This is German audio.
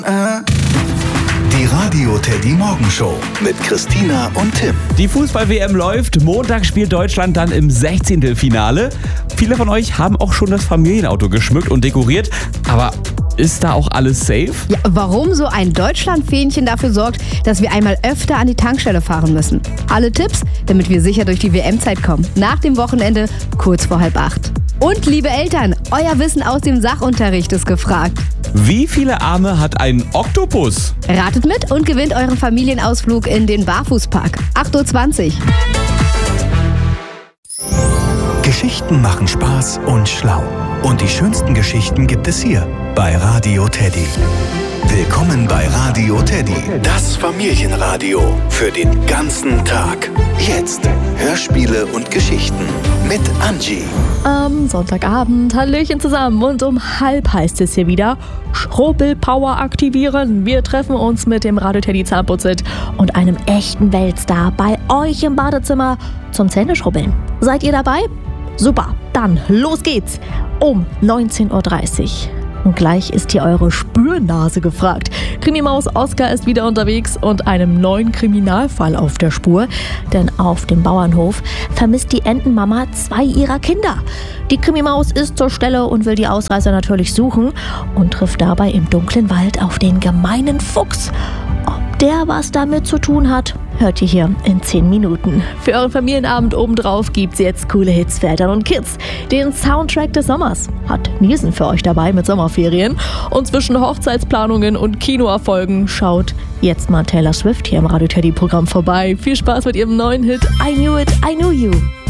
Die Radio Teddy Morgenshow mit Christina und Tim. Die Fußball-WM läuft. Montag spielt Deutschland dann im 16. Finale. Viele von euch haben auch schon das Familienauto geschmückt und dekoriert. Aber ist da auch alles safe? Ja, warum so ein Deutschland-Fähnchen dafür sorgt, dass wir einmal öfter an die Tankstelle fahren müssen. Alle Tipps, damit wir sicher durch die WM-Zeit kommen. Nach dem Wochenende, kurz vor 7:30. Und liebe Eltern, euer Wissen aus dem Sachunterricht ist gefragt. Wie viele Arme hat ein Oktopus? Ratet mit und gewinnt euren Familienausflug in den Barfußpark. 8:20 Uhr. Geschichten machen Spaß und schlau. Und die schönsten Geschichten gibt es hier bei Radio Teddy. Willkommen bei Radio Teddy, das Familienradio für den ganzen Tag. Jetzt Hörspiele und Geschichten mit Angie. Am Sonntagabend, Hallöchen zusammen, und um 12:30 heißt es hier wieder Schrubbelpower aktivieren. Wir treffen uns mit dem Radio Teddy Zahnputzit und einem echten Weltstar bei euch im Badezimmer zum Zähneschrubbeln. Seid ihr dabei? Super, dann los geht's um 19:30 Uhr. Und gleich ist hier eure Spürnase gefragt. Krimi-Maus Oskar ist wieder unterwegs und einem neuen Kriminalfall auf der Spur. Denn auf dem Bauernhof vermisst die Entenmama 2 ihrer Kinder. Die Krimi-Maus ist zur Stelle und will die Ausreißer natürlich suchen und trifft dabei im dunklen Wald auf den gemeinen Fuchs. Ob der was damit zu tun hat, hört ihr hier in 10 Minuten. Für euren Familienabend obendrauf gibt's jetzt coole Hits für Eltern und Kids. Den Soundtrack des Sommers hat Nielsen für euch dabei mit Sommerferien. Und zwischen Hochzeitsplanungen und Kinoerfolgen schaut jetzt mal Taylor Swift hier im Radio Teddy Programm vorbei. Viel Spaß mit ihrem neuen Hit I Knew It, I Knew You.